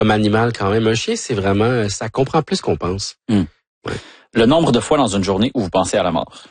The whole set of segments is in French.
comme animal quand même. Un chien, c'est vraiment, ça comprend plus qu'on pense. Ouais. Le nombre de fois dans une journée où vous pensez à la mort?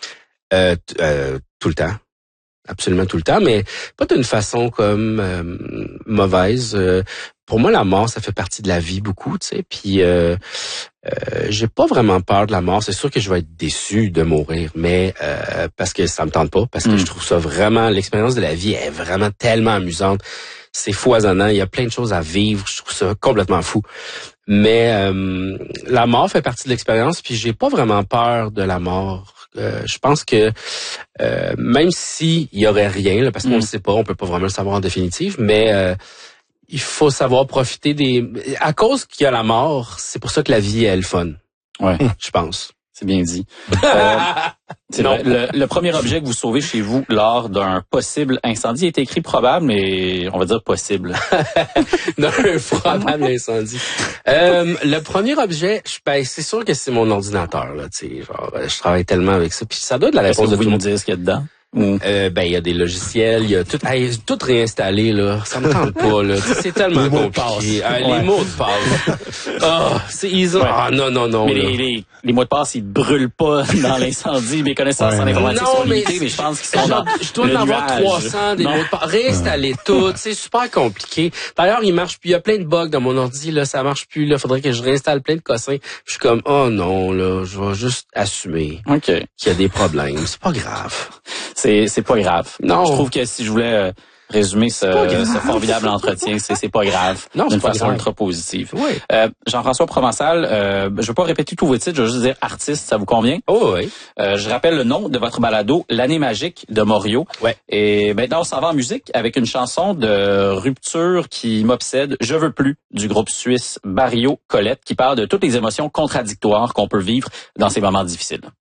Tout le temps. Absolument tout le temps, mais pas d'une façon comme mauvaise. Pour moi, la mort, ça fait partie de la vie beaucoup, tu sais. Puis j'ai pas vraiment peur de la mort. C'est sûr que je vais être déçu de mourir, mais parce que ça me tente pas, parce que je trouve ça vraiment, l'expérience de la vie est vraiment tellement amusante. C'est foisonnant. Il y a plein de choses à vivre. Je trouve ça complètement fou. Mais la mort fait partie de l'expérience. Puis j'ai pas vraiment peur de la mort. Je pense que même s'il y aurait rien, là, parce qu'on ne sait pas, on peut pas vraiment le savoir en définitive, mais il faut savoir profiter à cause qu'il y a la mort, c'est pour ça que la vie est le fun. Ouais, je pense. C'est bien dit. C'est vrai, le premier objet que vous sauvez chez vous lors d'un possible incendie est écrit probable, mais on va dire possible. Non, un probable incendie. Le premier objet, c'est sûr que c'est mon ordinateur, là, tu sais, genre, je travaille tellement avec ça, puis ça doit être la réponse de tout le monde. Vous nous dire ce qu'il y a dedans? Il y a des logiciels, il y a tout réinstallé, là. Ça me tente pas, là. C'est tellement compliqué. Les mots de passe. C'est easy. Non. Mais les mots de passe, ils brûlent pas dans l'incendie. Mes connaissances en informatique sont limitées, mais je pense qu'ils sont dans je dois en avoir 300 des mots de passe. Réinstaller tout. C'est super compliqué. D'ailleurs, il marche plus. Il y a plein de bugs dans mon ordi, là. Ça marche plus, là. Faudrait que je réinstalle plein de cossins. Je suis comme, oh non, là. Je vais juste assumer qu'il y a des problèmes. C'est pas grave. C'est pas grave. Non. Je trouve que si je voulais résumer ce formidable entretien, c'est pas grave. Non, d'une façon ultra positive. Oui. Jean-François Provençal, je vais pas répéter tous vos titres, je vais juste dire artiste, ça vous convient? Oh oui. Je rappelle le nom de votre balado, L'année magique de Morio. Ouais. Et maintenant, on s'en va en musique avec une chanson de rupture qui m'obsède, Je veux plus, du groupe suisse Barrio Colette, qui parle de toutes les émotions contradictoires qu'on peut vivre dans ces moments difficiles.